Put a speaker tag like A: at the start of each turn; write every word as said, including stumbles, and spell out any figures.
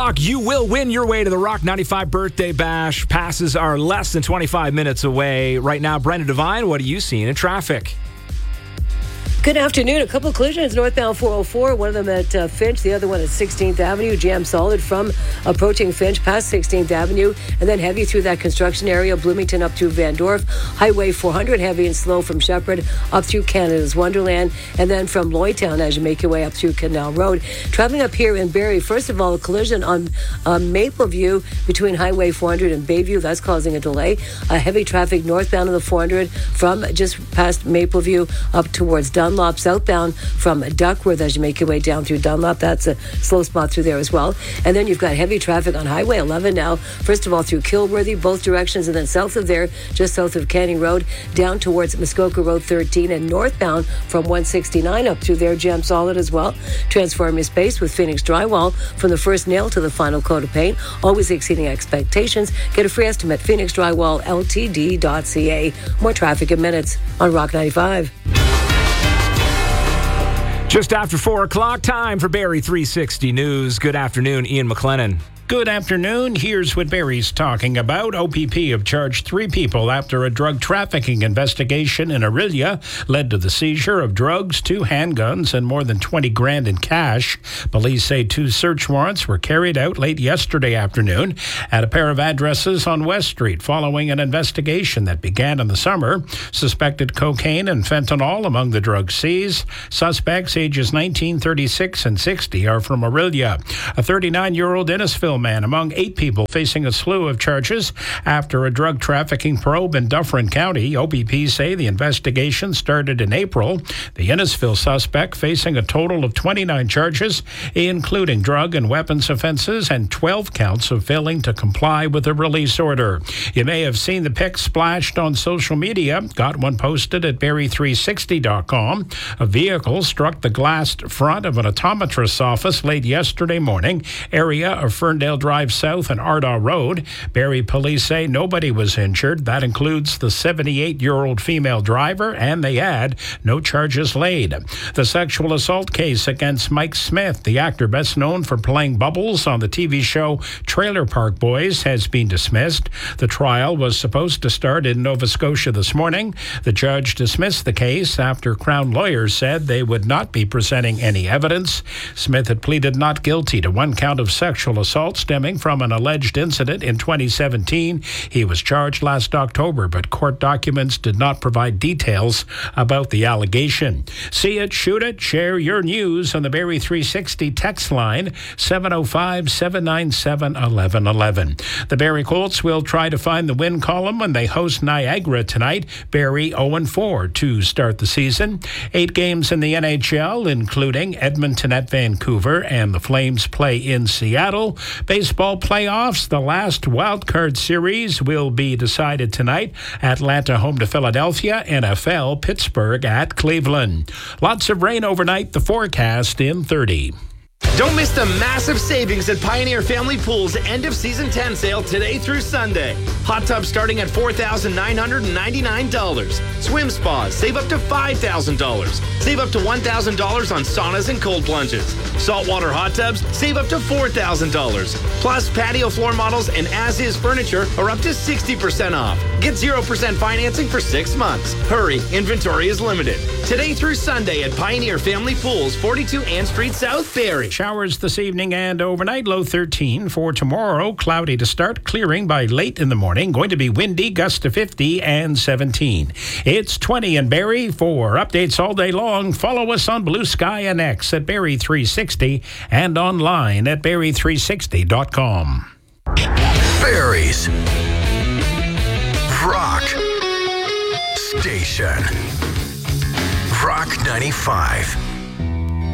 A: o'clock, you will win your way to the Rock ninety-five Birthday Bash. Passes are less than twenty-five minutes away. Right now, Brenda Devine, what are you seeing in traffic?
B: Good afternoon. A couple of collisions northbound four oh four, one of them at uh, Finch, the other one at sixteenth Avenue. Jam solid from approaching Finch past sixteenth Avenue, and then heavy through that construction area, Bloomington up through Van Dorp. Highway four hundred, heavy and slow from Shepherd up through Canada's Wonderland, and then from Lloydtown as you make your way up through Canal Road. Traveling up here in Barrie, first of all, a collision on uh, Mapleview between Highway four hundred and Bayview. That's causing a delay. Uh, heavy traffic northbound on the four hundred from just past Mapleview up towards Dunlop. Southbound from Duckworth as you make your way down through Dunlop. That's a slow spot through there as well. And then you've got heavy traffic on Highway eleven now. First of all, through Kilworthy, both directions, and then south of there, just south of Canning Road, down towards Muskoka Road thirteen, and northbound from one sixty-nine up through there, jam solid as well. Transform your space with Phoenix Drywall from the first nail to the final coat of paint, always exceeding expectations. Get a free estimate, phoenix drywall l t d dot c a. More traffic in minutes on Rock ninety-five.
A: Just after four o'clock, time for Barrie three sixty News. Good afternoon, Ian McLennan.
C: Good afternoon. Here's what Barrie's talking about. O P P have charged three people after a drug trafficking investigation in Orillia led to the seizure of drugs, two handguns, and more than twenty grand in cash. Police say two search warrants were carried out late yesterday afternoon at a pair of addresses on West Street following an investigation that began in the summer. Suspected cocaine and fentanyl among the drugs seized. Suspects ages nineteen, thirty-six, and sixty are from Orillia. A thirty-nine-year-old Innisfil man among eight people facing a slew of charges after a drug trafficking probe in Dufferin County. O P P say the investigation started in April. The Innisfil suspect facing a total of twenty-nine charges, including drug and weapons offenses and twelve counts of failing to comply with a release order. You may have seen the pic splashed on social media. Got one posted at Barrie three sixty dot com. A vehicle struck the glassed front of an optometrist's office late yesterday morning, area of Ferndale Drive South and Ardagh Road. Barrie police say nobody was injured. That includes the seventy-eight-year-old female driver, and they add no charges laid. The sexual assault case against Mike Smith, the actor best known for playing Bubbles on the T V show Trailer Park Boys, has been dismissed. The trial was supposed to start in Nova Scotia this morning. The judge dismissed the case after Crown lawyers said they would not be presenting any evidence. Smith had pleaded not guilty to one count of sexual assault stemming from an alleged incident in twenty seventeen. He was charged last October, but court documents did not provide details about the allegation. See it, shoot it, share your news on the Barrie three sixty text line, seven oh five, seven nine seven, one one one one. The Barrie Colts will try to find the win column when they host Niagara tonight. Barrie oh and four to start the season. Eight games in the N H L, including Edmonton at Vancouver, and the Flames play in Seattle. Baseball playoffs, the last wild card series will be decided tonight. Atlanta home to Philadelphia, N F L, Pittsburgh at Cleveland. Lots of rain overnight, the forecast in thirty.
D: Don't miss the massive savings at Pioneer Family Pool's end of season ten sale today through Sunday. Hot tubs starting at four thousand nine hundred ninety-nine dollars. Swim spas save up to five thousand dollars. Save up to one thousand dollars on saunas and cold plunges. Saltwater hot tubs save up to four thousand dollars. Plus patio floor models and as-is furniture are up to sixty percent off. Get zero percent financing for six months. Hurry, inventory is limited. Today through Sunday at Pioneer Family Pools, forty-two Ann Street South, Barrie.
C: Showers this evening and overnight, low thirteen. For tomorrow, cloudy to start, clearing by late in the morning. Going to be windy, gusts to fifty and seventeen. It's twenty in Barrie. For updates all day long, follow us on Blue Sky and X at Barrie three sixty and online at Barrie three sixty dot com.
E: Barrie's Rock Station. Rock ninety-five.